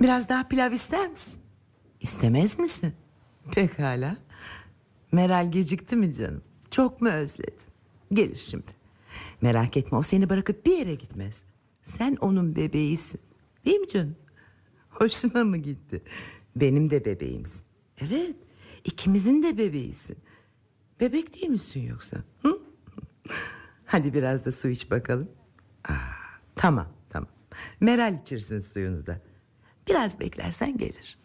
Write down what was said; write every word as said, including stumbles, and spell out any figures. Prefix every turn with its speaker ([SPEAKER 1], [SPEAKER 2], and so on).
[SPEAKER 1] Biraz daha pilav ister misin? İstemez misin? Pekala. Meral gecikti mi canım? Çok mu özledin? Gelir şimdi. Merak etme, o seni bırakıp bir yere gitmez. Sen onun bebeğisin. Değil mi canım? Hoşuna mı gitti? Benim de bebeğimsin. Evet, ikimizin de bebeğisin. Bebek değil misin yoksa? Hı? Hadi biraz da su iç bakalım. Aa, tamam tamam. Meral içirsin suyunu da. Biraz beklersen gelir.